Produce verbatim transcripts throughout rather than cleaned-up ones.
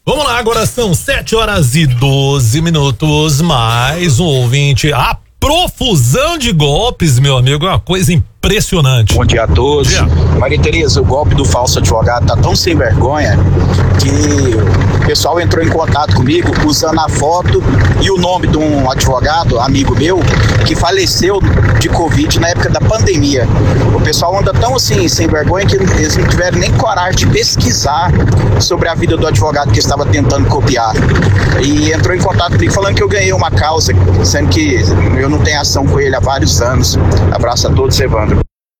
Vamos lá, agora são sete horas e doze minutos, mais um ouvinte. A profusão de golpes, meu amigo, é uma coisa impressionante. Bom dia a todos. Dia. Maria Tereza, o golpe do falso advogado tá tão sem vergonha que o pessoal entrou em contato comigo usando a foto e o nome de um advogado, amigo meu, que faleceu de Covid na época da pandemia. O pessoal anda tão assim, sem vergonha, que eles não tiveram nem coragem de pesquisar sobre a vida do advogado que estava tentando copiar. E entrou em contato comigo falando que eu ganhei uma causa, sendo que eu não tenho ação com ele há vários anos. Abraço a todos, Evandro.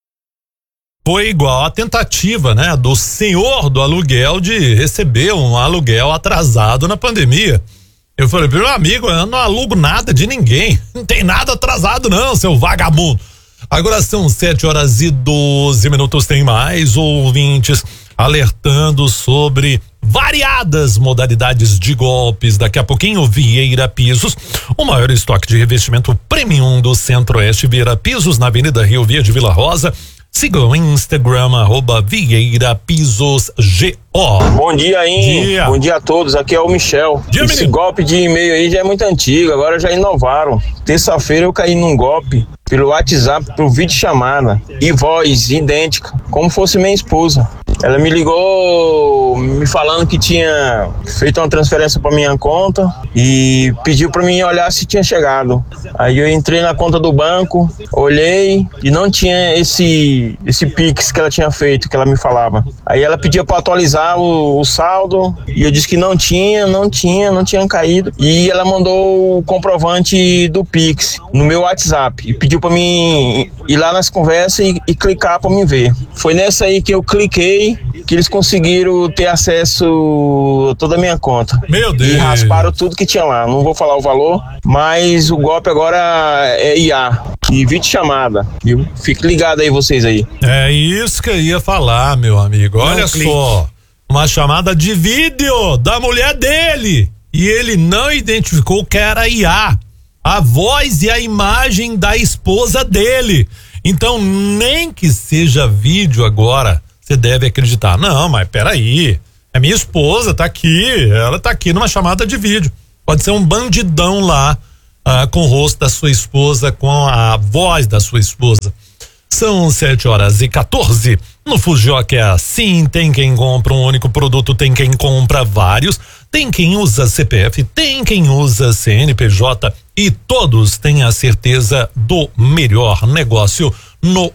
Foi igual a tentativa, né, do senhor do aluguel de receber um aluguel atrasado na pandemia. Eu falei, meu amigo, eu não alugo nada de ninguém. Não tem nada atrasado não, seu vagabundo. Agora são sete horas e doze minutos, tem mais ouvintes alertando sobre variadas modalidades de golpes. Daqui a pouquinho, Vieira Pisos, o maior estoque de revestimento premium do Centro-Oeste. Vieira Pisos, na Avenida Rio Verde, Vila Rosa. Siga o Instagram, arroba Vieira Pisos G O. Bom dia, hein? Bom dia a todos, aqui é o Michel. Dia, Esse menino. golpe de e-mail aí já é muito antigo, agora já inovaram. Terça-feira eu caí num golpe pelo WhatsApp, por vídeo chamada e voz idêntica, como fosse minha esposa. Ela me ligou me falando que tinha feito uma transferência para minha conta e pediu para mim olhar se tinha chegado. Aí eu entrei na conta do banco, olhei e não tinha esse esse Pix que ela tinha feito, que ela me falava. Aí ela pedia para atualizar o, o saldo e eu disse que não tinha, não tinha, não tinha caído. E ela mandou o comprovante do Pix no meu WhatsApp e pediu para mim ir lá nas conversas e, e clicar para mim ver. Foi nessa aí que eu cliquei que eles conseguiram ter acesso a toda a minha conta. Meu Deus. E rasparam tudo que tinha lá. Não vou falar o valor, mas o golpe agora é I A e vídeo chamada, viu? Fique ligado aí vocês aí. É isso que eu ia falar, meu amigo. Olha só, uma chamada de vídeo da mulher dele e ele não identificou que era I A, a voz e a imagem da esposa dele. Então, nem que seja vídeo agora, você deve acreditar. Não, mas peraí, é minha esposa, tá aqui, ela tá aqui numa chamada de vídeo. Pode ser um bandidão lá, ah, com o rosto da sua esposa, com a voz da sua esposa. São sete horas e quatorze. No Fujioka é assim, tem quem compra um único produto, tem quem compra vários, tem quem usa C P F, tem quem usa C N P J e todos têm a certeza do melhor negócio no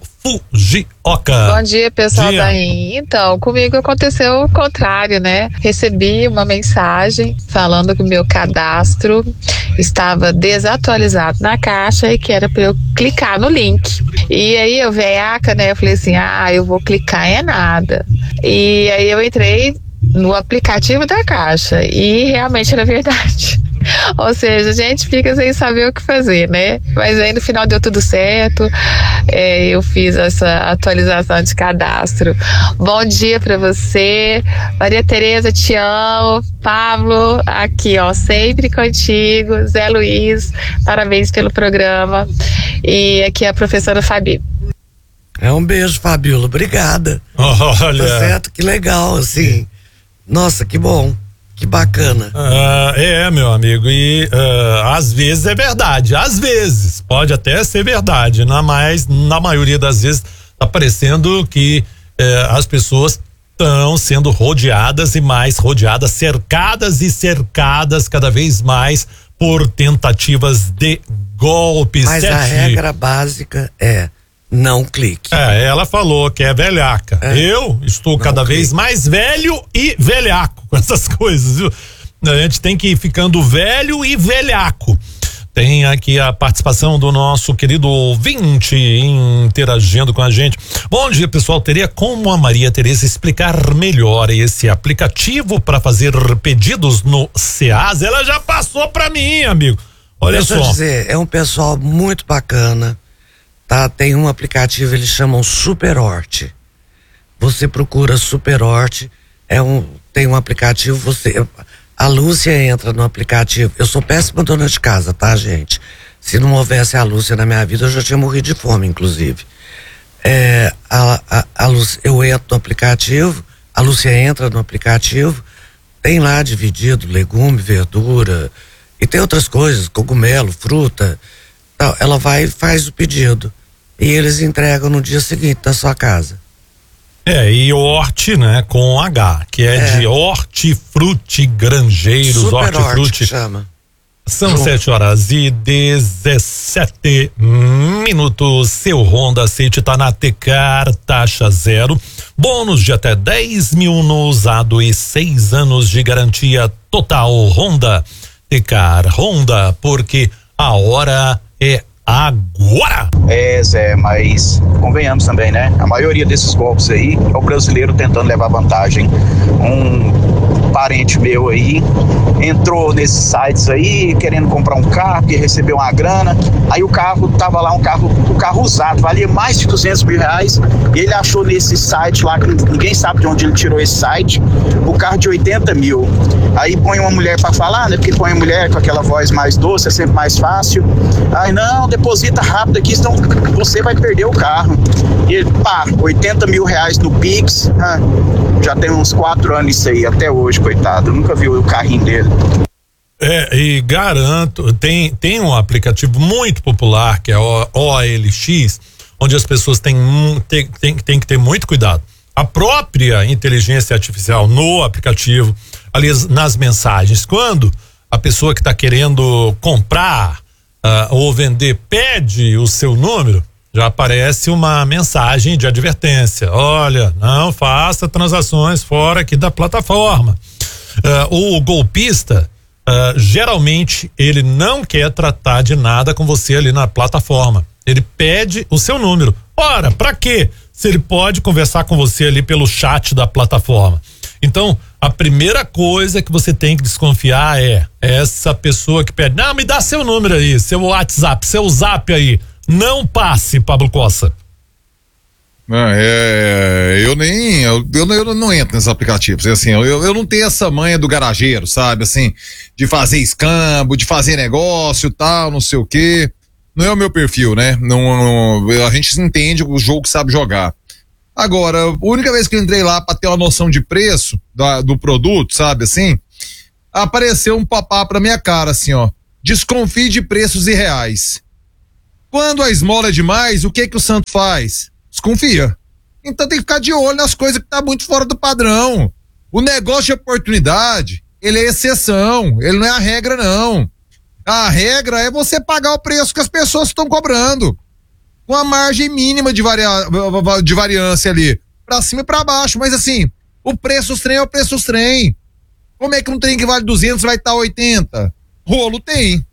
Fujioka. Bom dia, pessoal dia. da R I M. Então, comigo aconteceu o contrário, né? Recebi uma mensagem falando que o meu cadastro estava desatualizado na caixa e que era para eu clicar no link. E aí eu veiaca, né? Eu falei assim, ah, eu vou clicar é nada. E aí eu entrei no aplicativo da caixa e realmente era verdade. Ou seja, a gente fica sem saber o que fazer, né? Mas aí no final deu tudo certo. É, eu fiz essa atualização de cadastro. Bom dia pra você, Maria Tereza, te amo. Pablo, aqui ó, sempre contigo. Zé Luiz, parabéns pelo programa. E aqui é a professora Fabi. É um beijo, Fabiola, obrigada. Olha. Tá certo, que legal, assim. Nossa, que bom. Que bacana. Uh, é, meu amigo, e uh, às vezes é verdade, às vezes, pode até ser verdade, na, mas na maioria das vezes tá parecendo que uh, as pessoas estão sendo rodeadas e mais rodeadas, cercadas e cercadas cada vez mais por tentativas de golpes. Mas a regra básica é não clique. É, ela falou que é velhaca. É. Eu estou não cada clique. vez mais velho e velhaco com essas coisas, viu? A gente tem que ir ficando velho e velhaco. Tem aqui a participação do nosso querido ouvinte interagindo com a gente. Bom dia, pessoal. Teria como a Maria Tereza explicar melhor esse aplicativo para fazer pedidos no Ceasa? Ela já passou para mim, amigo. Olha Deixa só. eu dizer, é um pessoal muito bacana. Tá, tem um aplicativo, eles chamam Superhort. Você procura Superhort, é um, tem um aplicativo, você, a Lúcia entra no aplicativo. Eu sou péssima dona de casa, tá, gente? Se não houvesse a Lúcia na minha vida, eu já tinha morrido de fome, inclusive. É, a, a, a Lúcia, eu entro no aplicativo, a Lúcia entra no aplicativo, tem lá dividido legume, verdura e tem outras coisas, cogumelo, fruta, tal. Ela vai e faz o pedido e eles entregam no dia seguinte na sua casa. É, e horti, né, com H, que é, é. de Hortifruti Grangeiros, Super Hortifruti. chama. São sete horas e dezessete minutos. Seu Honda City tá na Tecar, taxa zero, bônus de até dez mil no usado e seis anos de garantia total. Honda, Tecar, Honda, porque a hora é agora. É, Zé, mas convenhamos também, né? A maioria desses golpes aí é o brasileiro tentando levar vantagem. Um parente meu aí entrou nesses sites aí querendo comprar um carro, que recebeu uma grana, aí o carro tava lá, um carro, um carro usado, valia mais de duzentos mil reais, e ele achou nesse site lá, que ninguém sabe de onde ele tirou esse site, o carro de oitenta mil. Aí põe uma mulher pra falar, né? Porque põe a mulher com aquela voz mais doce, é sempre mais fácil. Aí não, deposita rápido aqui, senão você vai perder o carro. E ele, pá, oitenta mil reais no Pix, ah, já tem uns quatro anos isso aí, até hoje, coitado, eu nunca vi o carrinho dele. É, e garanto, tem, tem um aplicativo muito popular que é o O L X, onde as pessoas têm, têm, têm, têm que ter muito cuidado. A própria inteligência artificial no aplicativo, ali nas mensagens, quando a pessoa que está querendo comprar uh, ou vender pede o seu número, já aparece uma mensagem de advertência. Olha, não faça transações fora aqui da plataforma. Uh, o golpista, uh, geralmente, ele não quer tratar de nada com você ali na plataforma. Ele pede o seu número. Ora, pra quê? Se ele pode conversar com você ali pelo chat da plataforma. Então, a primeira coisa que você tem que desconfiar é essa pessoa que pede, não, me dá seu número aí, seu WhatsApp, seu Zap aí. Não passe, Pablo Costa. Não, é, eu nem, eu, eu, eu não entro nesses aplicativos, assim, eu, eu não tenho essa manha do garageiro, sabe, assim, de fazer escambo, de fazer negócio, tal, não sei o quê, não é o meu perfil, né, não, não, a gente entende o jogo que sabe jogar. Agora, a única vez que eu entrei lá pra ter uma noção de preço da, do produto, sabe, assim, apareceu um pop-up pra minha cara, assim, ó, desconfie de preços irreais. Quando a esmola é demais, o que que o santo faz? Desconfia. Então tem que ficar de olho nas coisas que tá muito fora do padrão. O negócio de oportunidade, ele é exceção, ele não é a regra, não. A regra é você pagar o preço que as pessoas estão cobrando, com a margem mínima de, varia, de variância ali, pra cima e pra baixo, mas assim, o preço dos trem é o preço dos trem. Como é que um trem que vale duzentos vai estar oitenta? Rolo tem.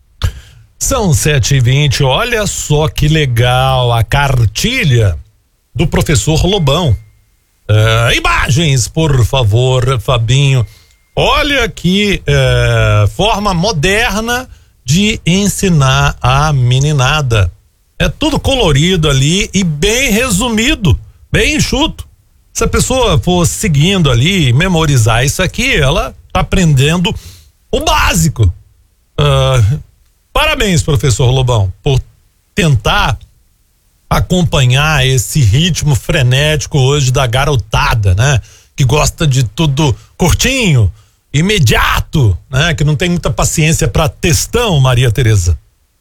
São sete e vinte, olha só que legal a cartilha do professor Lobão. Uh, imagens, por favor, Fabinho. Olha que uh, forma moderna de ensinar a meninada. É tudo colorido ali e bem resumido, bem enxuto. Se a pessoa for seguindo ali, memorizar isso aqui, ela tá aprendendo o básico. Uh, Parabéns, professor Lobão, por tentar acompanhar esse ritmo frenético hoje da garotada, né? Que gosta de tudo curtinho, imediato, né? Que não tem muita paciência para textão, Maria Tereza.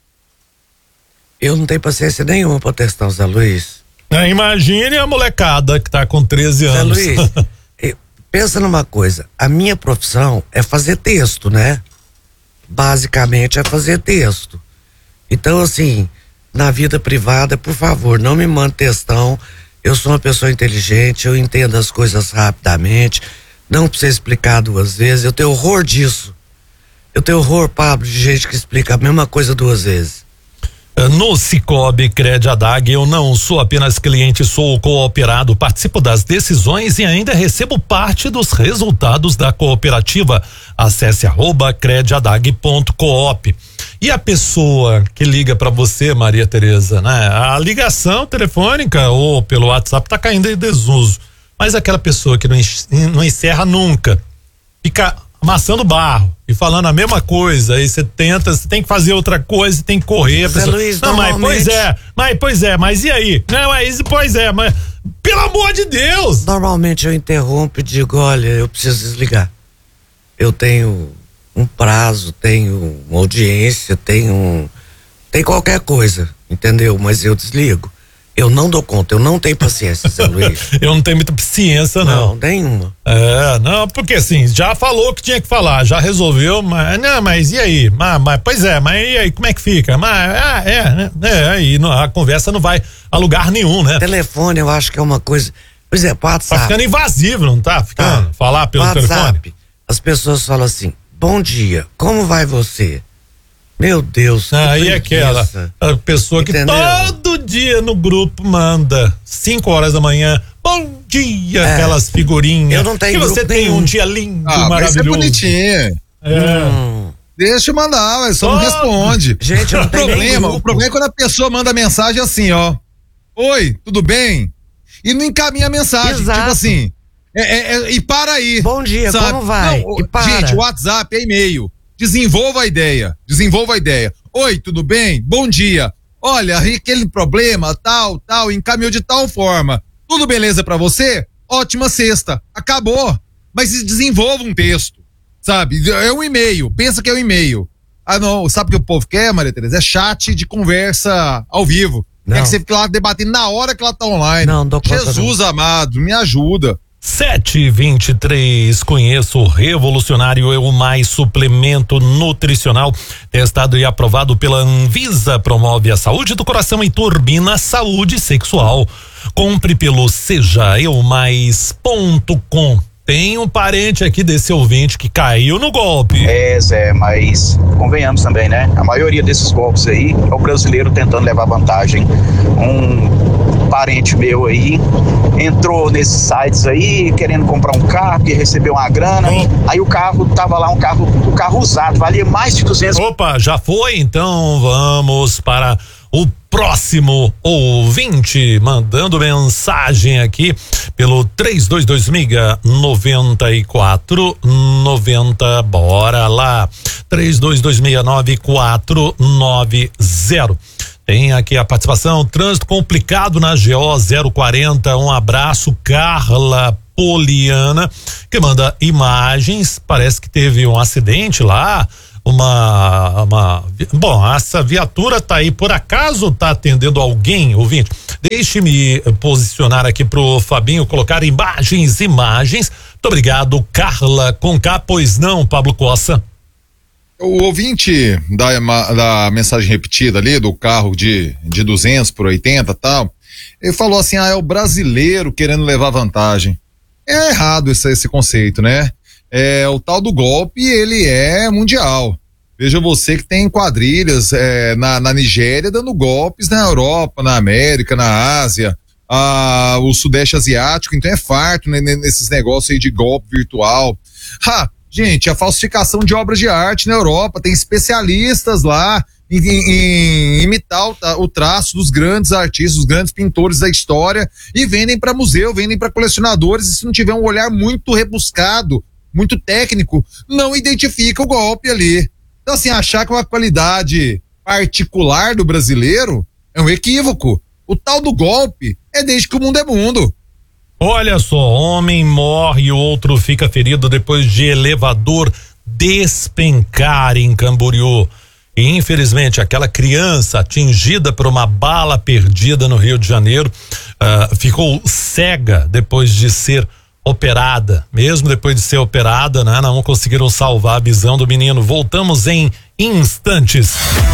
Eu não tenho paciência nenhuma para textão, Zé Luiz. É, imagine a molecada que tá com treze anos. Zé Luiz, pensa numa coisa, a minha profissão é fazer texto, né? Basicamente é fazer texto. Então, assim, na vida privada, por favor, não me mande textão. Eu sou uma pessoa inteligente, eu entendo as coisas rapidamente, não precisa explicar duas vezes. Eu tenho horror disso. Eu tenho horror, Pablo, de gente que explica a mesma coisa duas vezes. No Cicobi Cred Adag, eu não sou apenas cliente, sou cooperado, participo das decisões e ainda recebo parte dos resultados da cooperativa. Acesse arroba crediadag ponto coop. E a pessoa que liga para você, Maria Tereza, né? A ligação telefônica ou pelo WhatsApp tá caindo em desuso. Mas aquela pessoa que não, não encerra nunca, fica amassando barro e falando a mesma coisa, aí você tenta, você tem que fazer outra coisa, tem que correr. A pessoa, Luiz, não, mas pois é, mas pois é, mas e aí? Não, é isso, pois é, mas pelo amor de Deus! Normalmente eu interrompo e digo, olha, eu preciso desligar. eu tenho um prazo, tenho uma audiência, tenho, tem qualquer coisa, entendeu? Mas eu desligo. Eu não dou conta, eu não tenho paciência, Zé Luiz. Eu não tenho muita paciência, não. Não, nenhuma. É, não, porque assim, já falou o que tinha que falar, já resolveu, mas, não, mas e aí? Mas, mas, pois é, mas e aí, como é que fica? Mas, ah, é, é, aí não, a conversa não vai a lugar nenhum, né? Telefone, eu acho que é uma coisa, por exemplo, WhatsApp. Tá ficando invasivo, não tá ficando? Tá. Falar pelo WhatsApp, telefone? As pessoas falam assim, bom dia, como vai você? Meu Deus. Aí é aquela a pessoa que Entendeu? todo dia no grupo manda cinco horas da manhã, bom dia, é. aquelas figurinhas. Eu não tenho que grupo você tem nenhum. um dia lindo, ah, maravilhoso. Mas é bonitinho. É. Hum. Deixa eu mandar, mas só oh. não responde. Gente, eu não tenho problema, o problema é quando a pessoa manda mensagem assim, ó. Oi, tudo bem? E não encaminha a mensagem. Exato. Tipo assim, é, é, é, e para aí. Bom dia, sabe? Como vai? Não, e para. Gente, WhatsApp é e-mail. Desenvolva a ideia, desenvolva a ideia. Oi, tudo bem? Bom dia. Olha, aquele problema, tal, tal, encaminhou de tal forma. Tudo beleza pra você? Ótima sexta. Acabou. Mas desenvolva um texto, sabe? É um e-mail, pensa que é um e-mail. Ah, não, sabe o que o povo quer, Maria Tereza? É chat de conversa ao vivo. Não. Quer que você fique lá debatendo na hora que ela tá online. Não, não dou conta, Jesus não. amado, me ajuda. sete e vinte e três, conheço o revolucionário Eu Mais suplemento nutricional, testado e aprovado pela Anvisa, promove a saúde do coração e turbina a saúde sexual. Compre pelo seja eu mais ponto com. Tem um parente aqui desse ouvinte que caiu no golpe. É, Zé, mas convenhamos também, né? A maioria desses golpes aí é o brasileiro tentando levar vantagem. Um parente meu aí entrou nesses sites aí querendo comprar um carro, que recebeu uma grana, oh. aí o carro tava lá, um carro, o carro usado, valia mais de duzentos. Opa, já foi? Então vamos para o próximo ouvinte mandando mensagem aqui pelo três dois dois seis, nove quatro nove zero. Bora lá. três dois dois seis nove quatro nove zero. Tem aqui a participação, trânsito complicado na G O zero quarenta. Um abraço, Carla Poliana, que manda imagens. Parece que teve um acidente lá. Uma, uma, bom, essa viatura tá aí, por acaso tá atendendo alguém, ouvinte? Deixe-me posicionar aqui pro Fabinho colocar imagens, imagens. Muito obrigado, Carla Conká, pois não, Pablo Costa. O ouvinte da, da mensagem repetida ali, do carro de, de duzentos por oitenta e tal, ele falou assim, ah, é o brasileiro querendo levar vantagem. É errado esse, esse conceito, né? É, o tal do golpe, ele é mundial. Veja você que tem quadrilhas é, na, na Nigéria dando golpes na Europa, na América, na Ásia, a, o Sudeste Asiático, então é farto, né, nesses negócios aí de golpe virtual. Ha, gente, a falsificação de obras de arte na Europa, tem especialistas lá em, em, em imitar o, o traço dos grandes artistas, dos grandes pintores da história e vendem para museu, vendem para colecionadores, e se não tiver um olhar muito rebuscado, muito técnico, não identifica o golpe ali. Então, assim, achar que uma qualidade particular do brasileiro é um equívoco. O tal do golpe é desde que o mundo é mundo. Olha só, homem morre e outro fica ferido depois de elevador despencar em Camboriú. E infelizmente aquela criança atingida por uma bala perdida no Rio de Janeiro uh, ficou cega depois de ser operada, mesmo depois de ser operada, né? Não conseguiram salvar a visão do menino. Voltamos em instantes.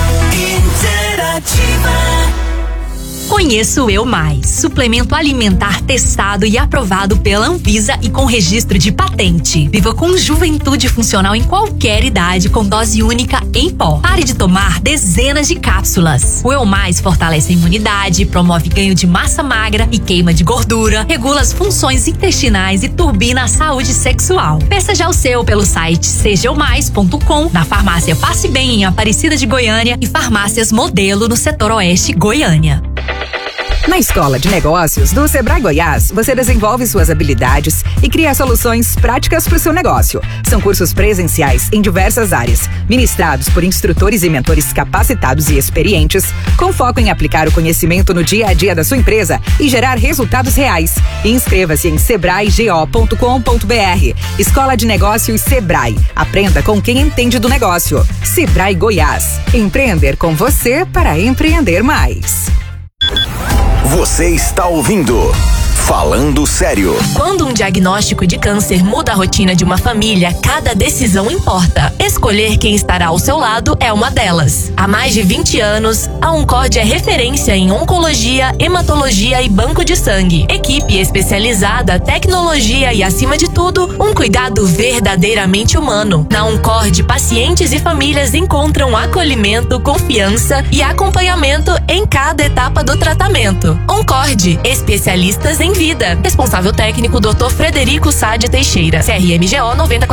Interativa. Conheço Eu Mais, suplemento alimentar testado e aprovado pela Anvisa e com registro de patente. Viva com juventude funcional em qualquer idade, com dose única em pó. Pare de tomar dezenas de cápsulas. O Eu Mais fortalece a imunidade, promove ganho de massa magra e queima de gordura, regula as funções intestinais e turbina a saúde sexual. Peça já o seu pelo site seja eu mais ponto com, na farmácia Passe Bem em Aparecida de Goiânia e farmácias Modelo no setor oeste Goiânia. Na Escola de Negócios do Sebrae Goiás, você desenvolve suas habilidades e cria soluções práticas para o seu negócio. São cursos presenciais em diversas áreas, ministrados por instrutores e mentores capacitados e experientes, com foco em aplicar o conhecimento no dia a dia da sua empresa e gerar resultados reais. Inscreva-se em sebrae go ponto com ponto br. Escola de Negócios Sebrae. Aprenda com quem entende do negócio. Sebrae Goiás. Empreender com você para empreender mais. Você está ouvindo Falando Sério. Quando um diagnóstico de câncer muda a rotina de uma família, cada decisão importa. Escolher quem estará ao seu lado é uma delas. Há mais de vinte anos, a Oncord é referência em oncologia, hematologia e banco de sangue. Equipe especializada, tecnologia e, acima de tudo, um cuidado verdadeiramente humano. Na Oncord, pacientes e famílias encontram acolhimento, confiança e acompanhamento em cada etapa do tratamento. Oncord, especialistas em vida. Responsável técnico doutor Frederico Sade Teixeira. C R M G O noventa e quatro